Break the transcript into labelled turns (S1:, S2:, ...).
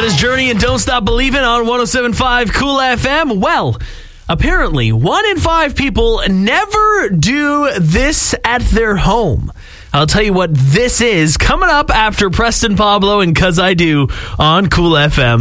S1: is Journey and Don't Stop Believin' on 107.5 Cool FM. Well, apparently 1 in 5 people never do this at their home. I'll tell you what this is coming up after Preston Pablo and 'Cause I Do on Cool FM.